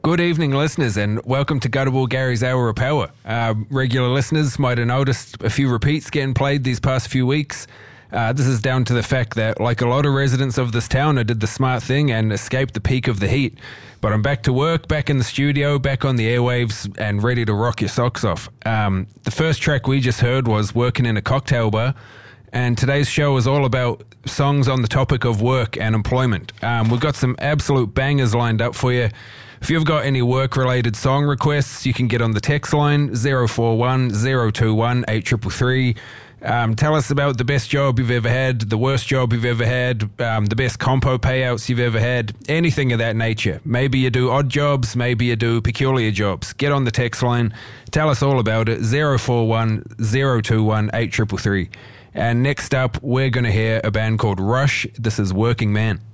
Good evening, listeners, and welcome to Gutterball Gary's Hour of Power. Regular listeners might have noticed a few repeats getting played these past few weeks. This is down to the fact that, like a lot of residents of this town, I did the smart thing and escaped the peak of the heat. But I'm back to work, back in the studio, back on the airwaves, and ready to rock your socks off. The first track we just heard was Working in a Cocktail Bar, and today's show is all about songs on the topic of work and employment. We've got some absolute bangers lined up for you. If you've got any work-related song requests, you can get on the text line 041 021 8333. Tell us about the best job you've ever had, the worst job you've ever had, the best compo payouts you've ever had, anything of that nature. Maybe you do odd jobs, maybe you do peculiar jobs. Get on the text line, tell us all about it, 041 021 8333. And next up, we're going to hear a band called Rush. This is Working Man.